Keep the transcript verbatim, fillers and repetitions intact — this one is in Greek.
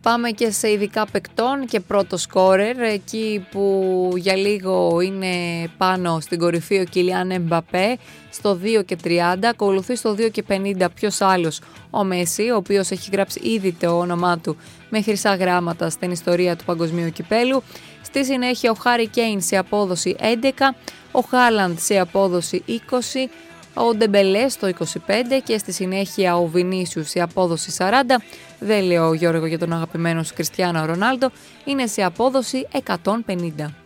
Πάμε και σε ειδικά παικτών και πρώτο σκόρερ, εκεί που για λίγο είναι πάνω στην κορυφή ο Κιλιάν Εμπαπέ στο δύο και τριάντα, ακολουθεί στο δύο και πενήντα ποιος άλλος, ο Μέση, ο οποίος έχει γράψει ήδη το όνομά του με χρυσά γράμματα στην ιστορία του παγκοσμίου κυπέλου. Στη συνέχεια ο Χάρι Κέιν σε απόδοση έντεκα, ο Χάλαντ σε απόδοση είκοσι, ο Ντεμπελέ στο είκοσι πέντε και στη συνέχεια ο Βινίσιους σε απόδοση σαράντα. Δεν λέω, Γιώργο, για τον αγαπημένο σου Κριστιάνο Ρονάλντο, είναι σε απόδοση εκατόν πενήντα.